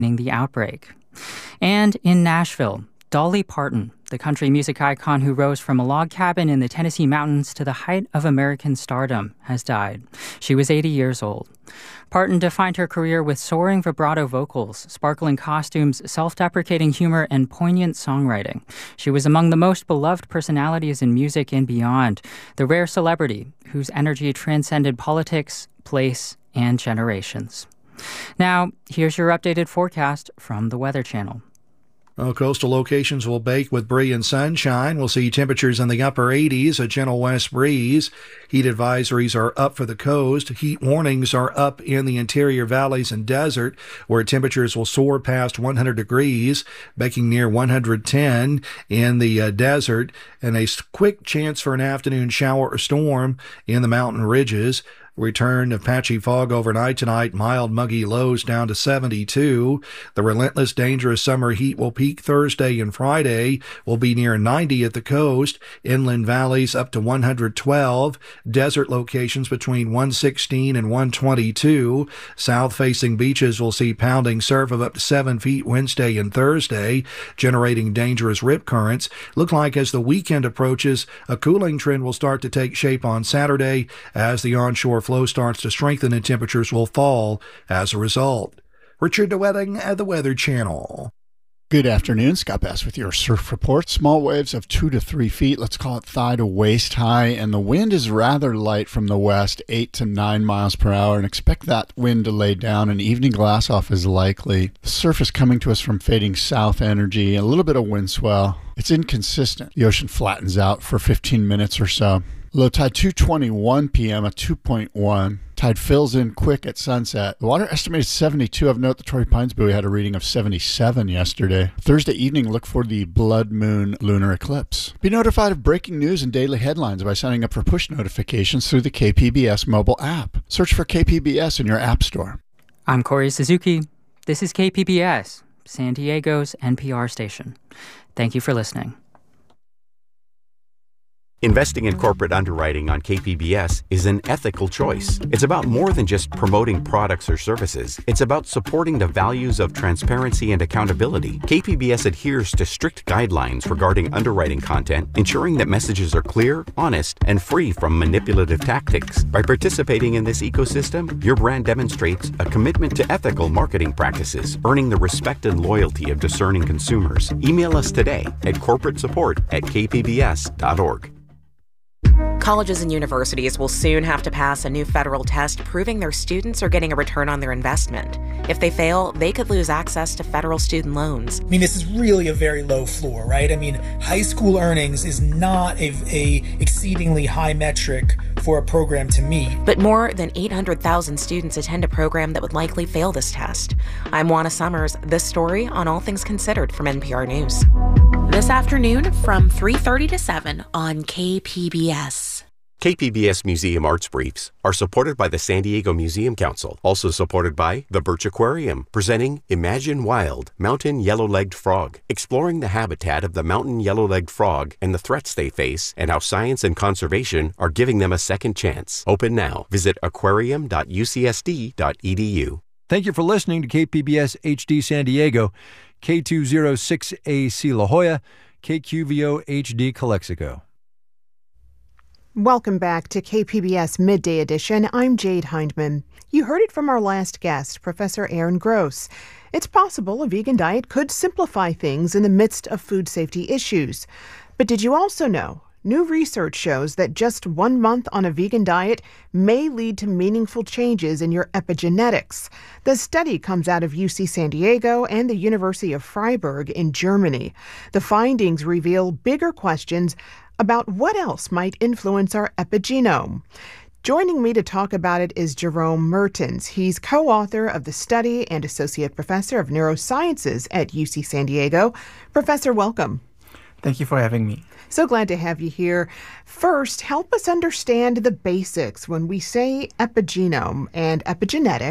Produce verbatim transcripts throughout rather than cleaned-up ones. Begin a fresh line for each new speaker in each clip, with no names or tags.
the outbreak. And in Nashville, Dolly Parton, the country music icon who rose from a log cabin in the Tennessee mountains to the height of American stardom, has died. She was eighty years old. Parton defined her career with soaring vibrato vocals, sparkling costumes, self-deprecating humor, and poignant songwriting. She was among the most beloved personalities in music and beyond, the rare celebrity whose energy transcended politics, place, and generations. Now, here's your updated forecast from the Weather Channel.
Well, coastal locations will bake with brilliant sunshine. We'll see temperatures in the upper eighties, a gentle west breeze. Heat advisories are up for the coast. Heat warnings are up in the interior valleys and desert, where temperatures will soar past one hundred degrees, baking near one hundred ten in the uh, desert, and a quick chance for an afternoon shower or storm in the mountain ridges. Return of patchy fog overnight tonight, mild muggy lows down to seventy-two. The relentless, dangerous summer heat will peak Thursday and Friday. Will be near ninety at the coast. Inland valleys up to one hundred twelve. Desert locations between one sixteen and one twenty-two. South-facing beaches will see pounding surf of up to seven feet Wednesday and Thursday, generating dangerous rip currents. Look like as the weekend approaches, a cooling trend will start to take shape on Saturday as the onshore flow starts to strengthen and temperatures will fall as a result. Richard DeWetting at the Weather Channel.
Good afternoon. Scott Bass with your surf report. Small waves of two to three feet. Let's call it thigh to waist high. And the wind is rather light from the west, eight to nine miles per hour. And expect that wind to lay down. An evening glass off is likely. The surf is coming to us from fading south energy. A little bit of wind swell. It's inconsistent. The ocean flattens out for fifteen minutes or so. Low tide two twenty-one p.m. at two point one. Tide fills in quick at sunset. The water estimated seventy-two. Of note, the Torrey Pines buoy had a reading of seventy-seven yesterday. Thursday evening, look for the blood moon lunar eclipse. Be notified of breaking news and daily headlines by signing up for push notifications through the K P B S mobile app. Search for K P B S in your app store.
I'm Corey Suzuki. This is K P B S, San Diego's N P R station. Thank you for listening.
Investing in corporate underwriting on K P B S is an ethical choice. It's about more than just promoting products or services. It's about supporting the values of transparency and accountability. K P B S adheres to strict guidelines regarding underwriting content, ensuring that messages are clear, honest, and free from manipulative tactics. By participating in this ecosystem, your brand demonstrates a commitment to ethical marketing practices, earning the respect and loyalty of discerning consumers. Email us today at corporate support at k p b s dot org.
Colleges and universities will soon have to pass a new federal test proving their students are getting a return on their investment. If they fail, they could lose access to federal student loans.
I mean, this is really a very low floor, right? I mean, high school earnings is not a, a exceedingly high metric for a program to meet.
But more than eight hundred thousand students attend a program that would likely fail this test. I'm Juana Summers. This story on All Things Considered from N P R News. This afternoon from three thirty to seven on K P B S.
K P B S Museum Arts Briefs are supported by the San Diego Museum Council, also supported by the Birch Aquarium, presenting Imagine Wild, Mountain Yellow-Legged Frog, exploring the habitat of the mountain yellow-legged frog and the threats they face and how science and conservation are giving them a second chance. Open now. Visit aquarium dot u c s d dot e d u.
Thank you for listening to K P B S H D San Diego, K two oh six A C La Jolla, K Q V O H D Calexico.
Welcome back to K P B S Midday Edition. I'm Jade Hindman. You heard it from our last guest, Professor Aaron Gross. It's possible a vegan diet could simplify things in the midst of food safety issues. But did you also know? New research shows that just one month on a vegan diet may lead to meaningful changes in your epigenetics. The study comes out of U C San Diego and the University of Freiburg in Germany. The findings reveal bigger questions about what else might influence our epigenome. Joining me to talk about it is Jerome Mertens. He's co-author of the study and associate professor of neurosciences at U C San Diego. Professor, welcome.
Thank you for having me.
So glad to have you here. First, help us understand the basics. When we say epigenome and epigenetics,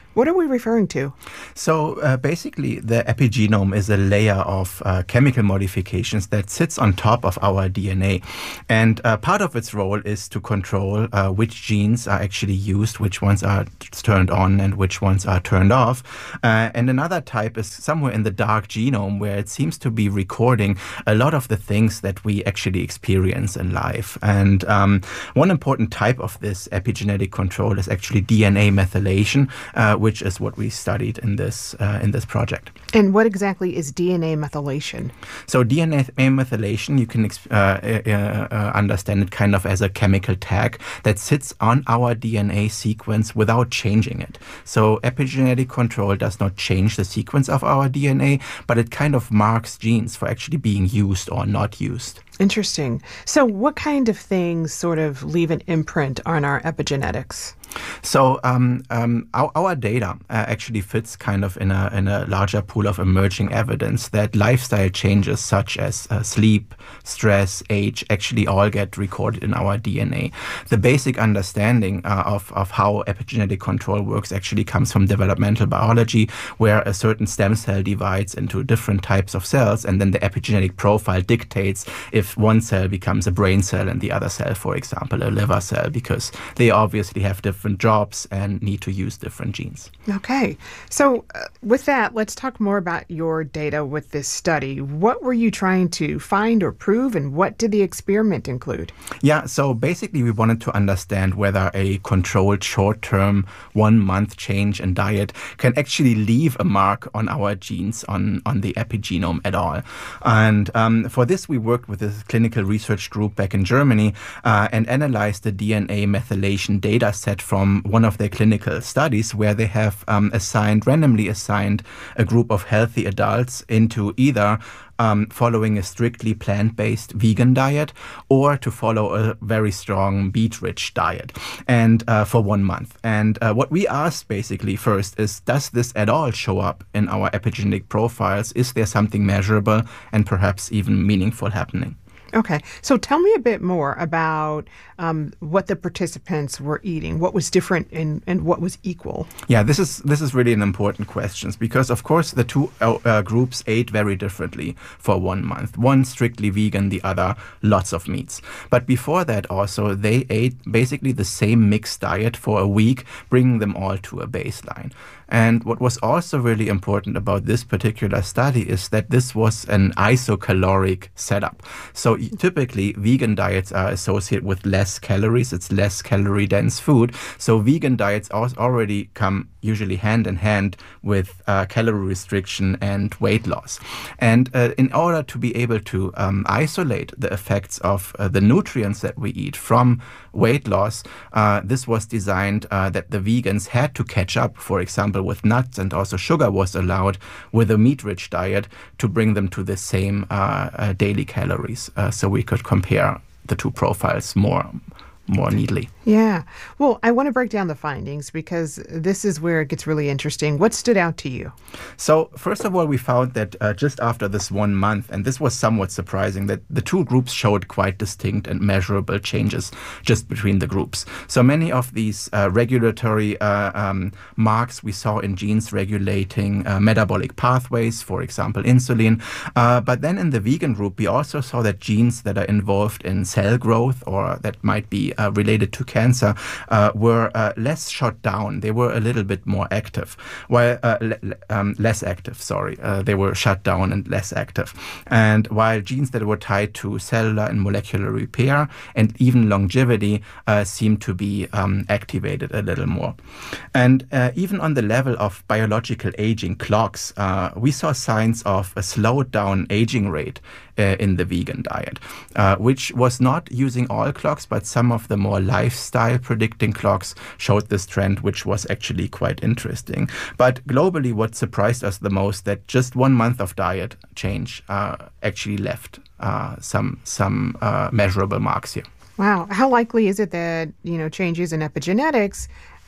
What are we referring to?
So uh, basically, the epigenome is a layer of uh, chemical modifications that sits on top of our D N A. And uh, part of its role is to control uh, which genes are actually used, which ones are t- turned on and which ones are turned off. Uh, and another type is somewhere in the dark genome, where it seems to be recording a lot of the things that we actually experience in life. And um, one important type of this epigenetic control is actually D N A methylation, uh, which is what we studied in this uh, in this project.
And what exactly is D N A methylation?
So D N A methylation, you can uh, uh, uh, understand it kind of as a chemical tag that sits on our D N A sequence without changing it. So epigenetic control does not change the sequence of our D N A, but it kind of marks genes for actually being used or not used.
Interesting. So what kind of things sort of leave an imprint on our epigenetics?
So um, um, our, our data uh, actually fits kind of in a in a larger pool of emerging evidence that lifestyle changes such as uh, sleep, stress, age actually all get recorded in our D N A. The basic understanding uh, of, of how epigenetic control works actually comes from developmental biology, where a certain stem cell divides into different types of cells, and then the epigenetic profile dictates if one cell becomes a brain cell and the other cell, for example, a liver cell, because they obviously have different different jobs and need to use different genes.
Okay. So uh, with that, let's talk more about your data with this study. What were you trying to find or prove, and what did the experiment include?
Yeah, so basically we wanted to understand whether a controlled short-term one-month change in diet can actually leave a mark on our genes, on, on the epigenome at all. And um, for this, we worked with a clinical research group back in Germany uh, and analyzed the D N A methylation data set from one of their clinical studies, where they have um, assigned, randomly assigned a group of healthy adults into either Um, following a strictly plant-based vegan diet or to follow a very strong beet-rich diet, and uh, for one month. And uh, what we asked basically first is, does this at all show up in our epigenetic profiles? Is there something measurable and perhaps even meaningful happening?
Okay. So tell me a bit more about um, what the participants were eating. What was different and, and what was equal?
Yeah, this is this is really an important question, because, of course, the two uh, groups ate very differently for one month. One strictly vegan, the other lots of meats. But before that also, they ate basically the same mixed diet for a week, bringing them all to a baseline. And what was also really important about this particular study is that this was an isocaloric setup. So typically, vegan diets are associated with less calories. It's less calorie-dense food. So vegan diets already come usually hand in hand with uh, calorie restriction and weight loss. And uh, in order to be able to um, isolate the effects of uh, the nutrients that we eat from weight loss, uh, this was designed uh, that the vegans had to catch up, for example, with nuts, and also sugar was allowed with a meat-rich diet to bring them to the same uh, uh, daily calories, uh, so we could compare the two profiles more more neatly.
Yeah. Well, I want to break down the findings, because this is where it gets really interesting. What stood out to you?
So, first of all, we found that uh, just after this one month, and this was somewhat surprising, that the two groups showed quite distinct and measurable changes just between the groups. So many of these uh, regulatory uh, um, marks we saw in genes regulating uh, metabolic pathways, for example, insulin. Uh, but then in the vegan group, we also saw that genes that are involved in cell growth, or that might be Uh, related to cancer, uh, were uh, less shut down. They were a little bit more active, while uh, le- um, less active. Sorry, uh, they were shut down and less active. And while genes that were tied to cellular and molecular repair and even longevity uh, seemed to be um, activated a little more. And uh, even on the level of biological aging clocks, uh, we saw signs of a slowed down aging rate uh, in the vegan diet, uh, which was not using all clocks, but some of the more lifestyle predicting clocks showed this trend, which was actually quite interesting. But globally, what surprised us the most, that just one month of diet change uh, actually left uh, some some uh, measurable marks here.
Wow. How likely is it that, you know, changes in epigenetics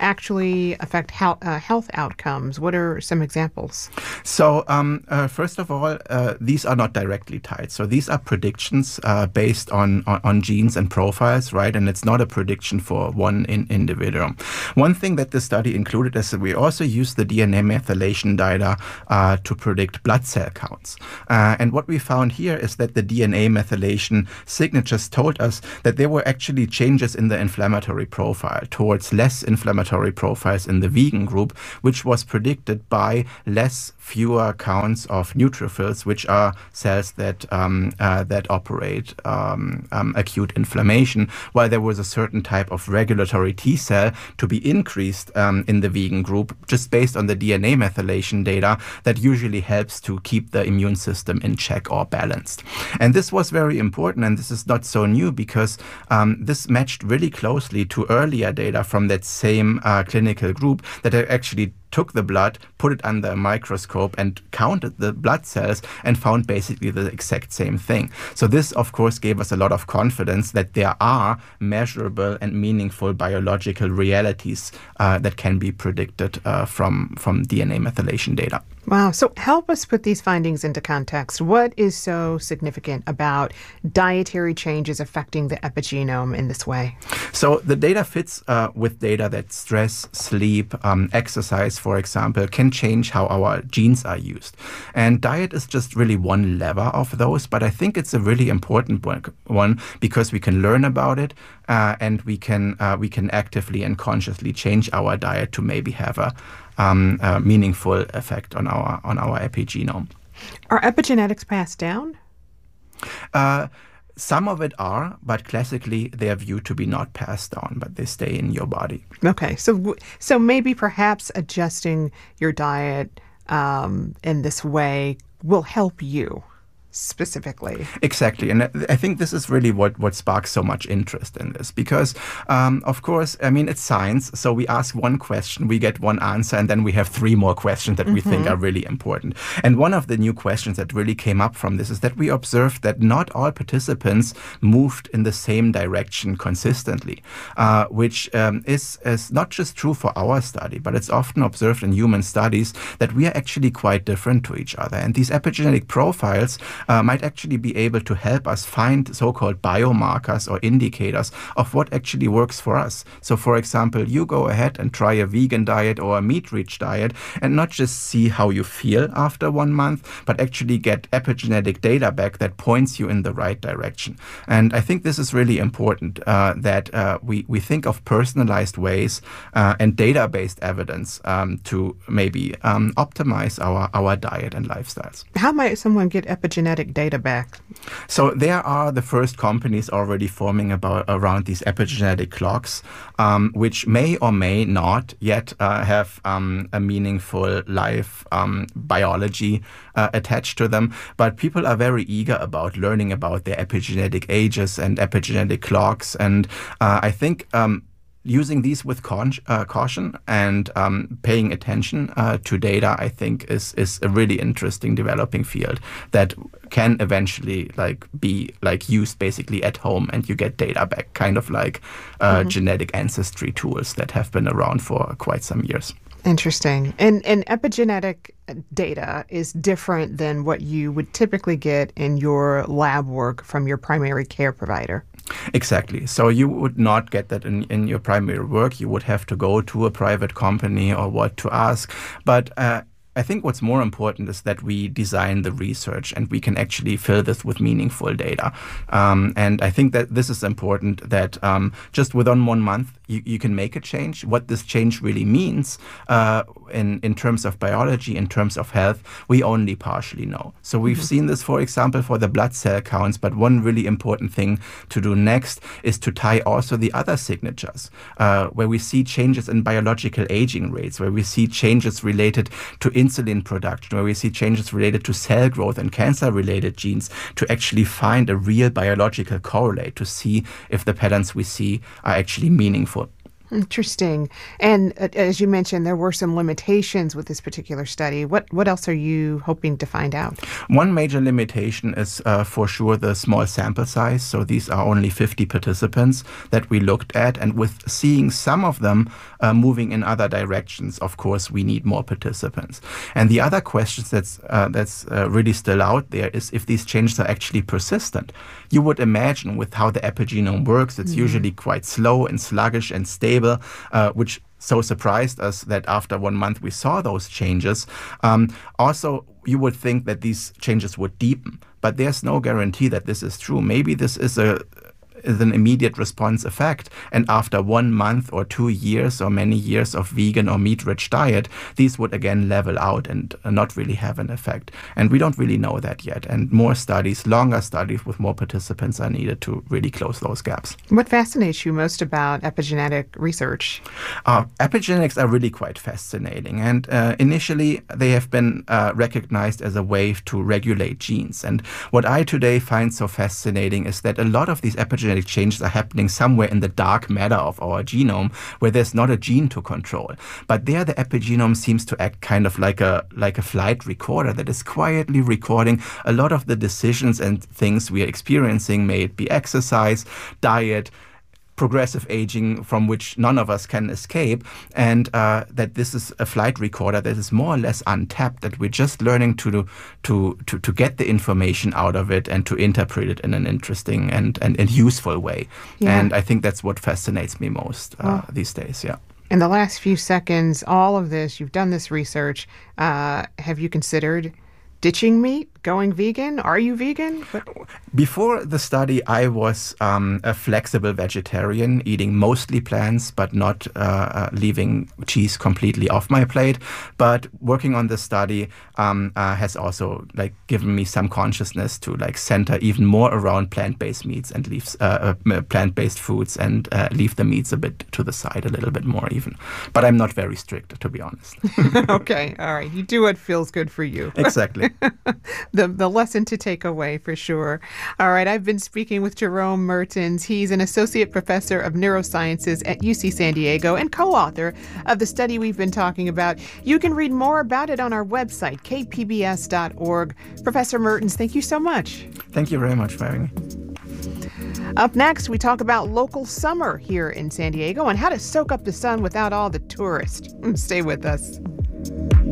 actually affect health, uh, health outcomes? What are some examples?
So, um, uh, first of all, uh, these are not directly tied. So these are predictions uh, based on, on, on genes and profiles, right? And it's not a prediction for one in, individual. One thing that the study included is that we also used the D N A methylation data uh, to predict blood cell counts. Uh, and what we found here is that the D N A methylation signatures told us that there were actually changes in the inflammatory profile towards less inflammatory profiles in the vegan group, which was predicted by less fewer counts of neutrophils, which are cells that um, uh, that operate um, um, acute inflammation, while there was a certain type of regulatory T cell to be increased um, in the vegan group, just based on the D N A methylation data that usually helps to keep the immune system in check or balanced. And this was very important, and this is not so new because um, this matched really closely to earlier data from that same uh, clinical group that actually took the blood, put it under a microscope and counted the blood cells and found basically the exact same thing. So this, of course, gave us a lot of confidence that there are measurable and meaningful biological realities uh, that can be predicted uh, from, from D N A methylation data.
Wow. So help us put these findings into context. What is so significant about dietary changes affecting the epigenome in this way?
So the data fits uh, with data that stress, sleep, um, exercise, for example, can change how our genes are used. And diet is just really one lever of those, but I think it's a really important one because we can learn about it uh, and we can uh, we can actively and consciously change our diet to maybe have a Um, a meaningful effect on our on our epigenome.
Are epigenetics passed down?
Uh, some of it are, but classically they are viewed to be not passed down, but they stay in your body.
Okay, so so maybe perhaps adjusting your diet um, in this way will help you specifically.
Exactly. And I think this is really what, what sparks so much interest in this because, um, of course, I mean, it's science. So we ask one question, we get one answer, and then we have three more questions that mm-hmm. we think are really important. And one of the new questions that really came up from this is that we observed that not all participants moved in the same direction consistently, uh, which um, is, is not just true for our study, but it's often observed in human studies that we are actually quite different to each other. And these epigenetic profiles Uh, might actually be able to help us find so-called biomarkers or indicators of what actually works for us. So, for example, you go ahead and try a vegan diet or a meat-rich diet and not just see how you feel after one month, but actually get epigenetic data back that points you in the right direction. And I think this is really important uh, that uh, we, we think of personalized ways uh, and data-based evidence um, to maybe um, optimize our, our diet and lifestyles.
How might someone get epigenetic data back?
So there are the first companies already forming about around these epigenetic clocks, um, which may or may not yet uh, have um, a meaningful life um, biology uh, attached to them. But people are very eager about learning about their epigenetic ages and epigenetic clocks. And uh, I think um, using these with con- uh, caution and um, paying attention uh, to data, I think, is is a really interesting developing field that can eventually like be like used basically at home, and you get data back, kind of like uh, mm-hmm. genetic ancestry tools that have been around for quite some years.
Interesting. And and epigenetic data is different than what you would typically get in your lab work from your primary care provider.
Exactly. So you would not get that in, in your primary work. You would have to go to a private company or what to ask. But uh, I think what's more important is that we design the research and we can actually fill this with meaningful data. Um, and I think that this is important, that um, just within one month, you, you can make a change. What this change really means uh, in, in terms of biology, in terms of health, we only partially know. So we've mm-hmm. seen this, for example, for the blood cell counts. But one really important thing to do next is to tie also the other signatures, uh, where we see changes in biological aging rates, where we see changes related to insulin production, where we see changes related to cell growth and cancer-related genes, to actually find a real biological correlate to see if the patterns we see are actually meaningful.
Interesting. And uh, as you mentioned, there were some limitations with this particular study. What what else are you hoping to find out?
One major limitation is uh, for sure the small sample size. So these are only fifty participants that we looked at. And with seeing some of them uh, moving in other directions, of course, we need more participants. And the other question that's, uh, that's uh, really still out there is if these changes are actually persistent. You would imagine with how the epigenome works, it's mm-hmm. usually quite slow and sluggish and stable. Uh, which so surprised us that after one month we saw those changes. Um, also, you would think that these changes would deepen, but there's no guarantee that this is true. Maybe this is a is an immediate response effect. And after one month or two years or many years of vegan or meat-rich diet, these would again level out and not really have an effect. And we don't really know that yet. And more studies, longer studies with more participants are needed to really close those gaps.
What fascinates you most about epigenetic research?
Uh, epigenetics are really quite fascinating. And uh, initially, they have been uh, recognized as a way to regulate genes. And what I today find so fascinating is that a lot of these epigenetic changes are happening somewhere in the dark matter of our genome where there's not a gene to control. But there the epigenome seems to act kind of like a like a flight recorder that is quietly recording a lot of the decisions and things we are experiencing, may it be exercise, diet, progressive aging from which none of us can escape, and uh, that this is a flight recorder that is more or less untapped, that we're just learning to to to, to get the information out of it and to interpret it in an interesting and, and, and useful way. Yeah. And I think that's what fascinates me most uh, well, these days, yeah.
In the last few seconds, all of this, you've done this research, uh, have you considered ditching meat, going vegan? Are you vegan? What?
Before the study, I was um, a flexible vegetarian, eating mostly plants, but not uh, uh, leaving cheese completely off my plate. But working on the study um, uh, has also like given me some consciousness to like center even more around plant-based meats and leave uh, uh, plant-based foods and uh, leave the meats a bit to the side a little bit more even. But I'm not very strict, to be honest.
Okay, all right. You do what feels good for you.
Exactly.
the the lesson to take away for sure. All right, I've been speaking with Jerome Mertens. He's an associate professor of neurosciences at U C San Diego and co-author of the study we've been talking about. You can read more about it on our website, k p b s dot org. Professor Mertens, thank you so much.
Thank you very much for having me.
Up next, we talk about local summer here in San Diego and how to soak up the sun without all the tourists. Stay with us.